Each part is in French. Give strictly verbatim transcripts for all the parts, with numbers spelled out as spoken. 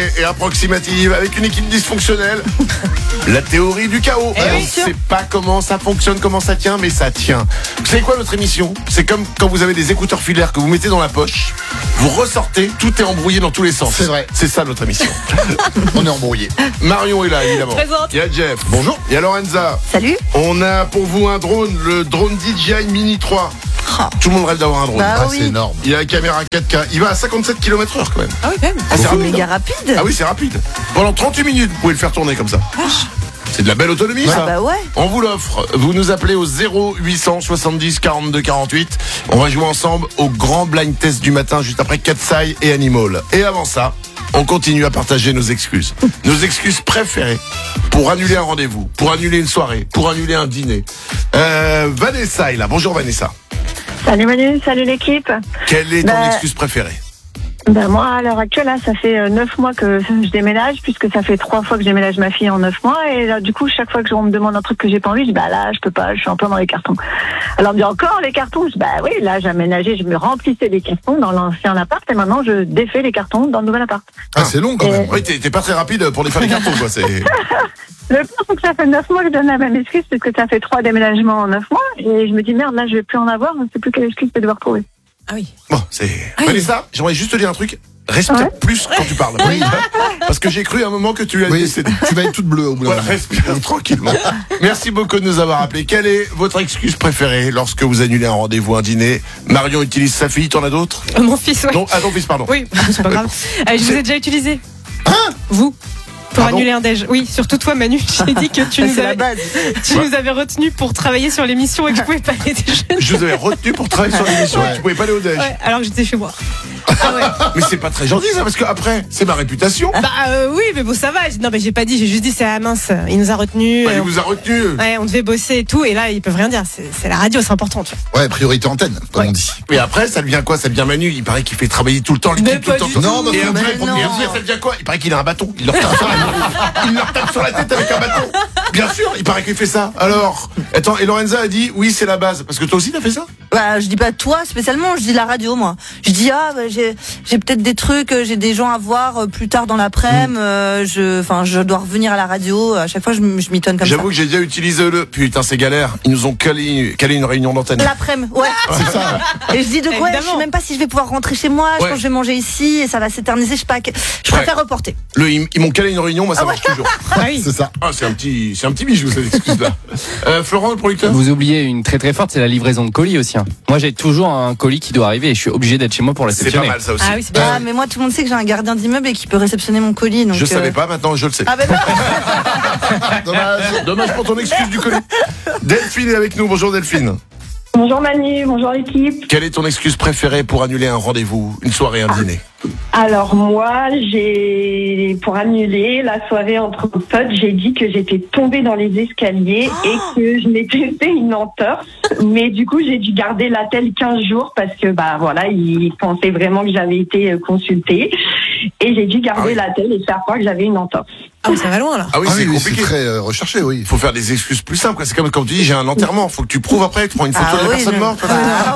et approximative avec une équipe dysfonctionnelle. La théorie du chaos. Eh Alors, oui, on ne sait pas comment ça fonctionne, comment ça tient, mais ça tient. Vous savez quoi, notre émission? C'est comme quand vous avez des écouteurs filaires que vous mettez dans la poche, vous ressortez, tout est embrouillé dans tous les sens. C'est vrai. C'est ça notre émission. On est embrouillé. Marion est là, évidemment. Présente. Il y a Jeff. Bonjour. Il y a Lorenza. Salut. On a pour vous un drone, le drone D J I Mini trois. Tout le monde rêve d'avoir un drone. Bah Ah, oui. c'est énorme. Il a la caméra quatre K. Il va à cinquante-sept kilomètres heure quand même. Ah oui, quand même. Ah, c'est C'est rapide. méga hein. rapide. Ah oui, c'est rapide. Pendant trente-huit minutes, vous pouvez le faire tourner comme ça. C'est de la belle autonomie, Ah ça. bah ouais. On vous l'offre. Vous nous appelez au zéro huit cent soixante-dix quarante-deux quarante-huit. On va jouer ensemble au grand blind test du matin, juste après Katsai et Animal. Et avant ça, on continue à partager nos excuses. Nos excuses préférées pour annuler un rendez-vous, pour annuler une soirée, pour annuler un dîner. Euh, Vanessa est là. Bonjour Vanessa. Salut Manu, salut l'équipe. Quelle est ton Bah, excuse préférée? Ben moi, à l'heure actuelle, là, ça fait euh, neuf mois que je déménage, puisque ça fait trois fois que je déménage ma fille en neuf mois. Et là, du coup, chaque fois que on me demande un truc que j'ai pas envie, je dis bah là, je peux pas, je suis en plein dans les cartons. Alors, on me dit encore les cartons. Je dis bah oui, là, j'ai aménagé, je me remplissais les cartons dans l'ancien appart, et maintenant, je défais les cartons dans le nouvel appart. Ah, c'est long quand Et- même. Oui, t'es t'es pas très rapide pour les faire les cartons, quoi. C'est... Le pire, c'est que ça fait neuf mois que je donne la même excuse, puisque ça fait trois déménagements en neuf mois, et je me dis merde, là, je vais plus en avoir, je sais plus quelle excuse je vais devoir trouver. Ah oui. Bon, c'est... Ah oui. Vanessa, j'aimerais juste te dire un truc. Respire Ouais. plus quand tu parles. Oui. Parce que j'ai cru à un moment que tu allais Oui, décéder. tu vas être toute bleue au bout d'un Voilà, moment. respire tranquillement. Merci beaucoup de nous avoir appelés. Quelle est votre excuse préférée lorsque vous annulez un rendez-vous, un dîner? Marion utilise sa fille, t'en as d'autres? Euh, Mon fils, ouais. Non, ah ton fils, pardon. Oui, c'est pas grave. Euh, je vous ai déjà utilisé. Vous pour Pardon annuler un déj. Oui, surtout toi, Manu. J'ai dit que tu, nous C'est la avais, base. tu nous avais retenu pour travailler sur l'émission et que je pouvais pas aller déjeuner. Je vous avais retenu pour travailler sur l'émission. Ouais. Tu pouvais pas aller au déj. Ouais, alors que j'étais chez moi. Ah ouais. Mais c'est pas très gentil ça, parce que après, c'est ma réputation. Bah euh, oui, mais bon, ça va. Non, mais j'ai pas dit, j'ai juste dit c'est ah mince. Il nous a retenus. Bah, il euh, vous a retenu. Ouais, on devait bosser et tout, et là ils peuvent rien dire. C'est c'est la radio, c'est important, tu vois. Ouais, priorité antenne, comme Ouais. on dit. Et après, ça devient quoi? Ça devient Manu. Il paraît qu'il fait travailler tout le temps Mais l'équipe, tout le pas temps. du tout le tout. temps. Non, et, mais après, non. et après, ça devient quoi? Il paraît qu'il a un bâton. Il leur tape sur la, il leur tape sur la tête avec un bâton. Bien sûr, il paraît qu'il fait ça. Alors, attends, et Lorenza a dit oui, c'est la base. Parce que toi aussi, t'as fait ça? Bah, je dis pas toi spécialement, je dis la radio moi. Je dis ah bah, j'ai j'ai peut-être des trucs, euh, j'ai des gens à voir euh, plus tard dans l'après-midi. euh, je enfin je dois revenir à la radio. À chaque fois je, m- je m'étonne comme ça. J'avoue que j'ai déjà utilisé le. Putain, c'est galère. Ils nous ont calé, calé une réunion d'antenne. L'après-midi, ouais. C'est ça. Et je dis de quoi? Je Évidemment. sais même pas si je vais pouvoir rentrer chez moi. Je Ouais. pense que je vais manger ici et ça va s'éterniser. Je sais pas. que- Je préfère reporter. Le, ils, ils m'ont calé une réunion, moi ça marche toujours. Ah oui. C'est ça. Ah, c'est un petit, c'est un petit bijou cette excuse-là. Euh, Florent, le producteur. Vous oubliez une très très forte, c'est la livraison de colis aussi. hein. Moi j'ai toujours un colis qui doit arriver et je suis obligé d'être chez moi pour le C'est pas réceptionner. mal ça aussi. Ah oui, c'est bien. Ah mais moi tout le monde sait que j'ai un gardien d'immeuble et qui peut réceptionner mon colis. Donc, Je euh, savais pas, maintenant je le sais. Ah ben non. Dommage. Dommage pour ton excuse du colis. Delphine est avec nous. Bonjour Delphine. Bonjour Manu, bonjour l'équipe. Quelle est ton excuse préférée pour annuler un rendez-vous, une soirée, un dîner? Alors moi, j'ai pour annuler la soirée entre potes, j'ai dit que j'étais tombée dans les escaliers et que je m'étais fait une entorse. Mais du coup, j'ai dû garder l'attel quinze jours parce que bah voilà, ils pensaient vraiment que j'avais été euh, consultée et j'ai dû garder Ah oui. l'attel et faire croire que j'avais une entorse. Ah, ça va loin là. Ah oui, Ah c'est oui, oui, compliqué. c'est très euh, recherché, oui. Il faut faire des excuses plus simples. quoi. C'est comme quand tu dis j'ai un enterrement. Faut que tu prouves après. Tu prends une photo Ah de la oui, personne non. morte.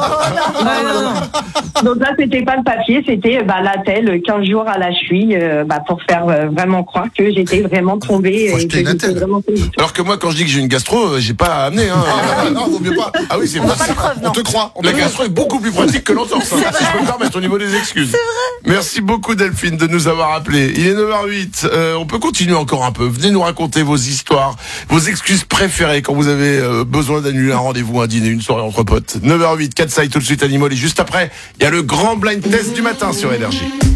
Ah, Ouais, non, non. Donc là, c'était pas le papier, c'était bah, l'attel quinze jours à la cheville euh, bah, pour faire euh, vraiment croire que j'étais vraiment tombée. Faut et acheter que une j'étais attelle. vraiment tombée. Alors que moi, quand je dis que j'ai une gastro, euh, j'ai pas à amener. Hein. Ah, non, vaut mieux pas. Ah oui, c'est On n'a pas de preuve, On non. te croit. On te La croit. gastro est beaucoup plus pratique que l'entorse, hein, si je peux me permettre au niveau des excuses. C'est vrai. Merci beaucoup Delphine de nous avoir appelés. Il est neuf heures huit. Euh, on peut continuer encore un peu. Venez nous raconter vos histoires, vos excuses préférées quand vous avez euh, besoin d'annuler un rendez-vous, un dîner, une soirée entre potes. neuf heures huit, Katsai tout de suite Animal et juste après, il y a le grand blind test du matin sur Énergie.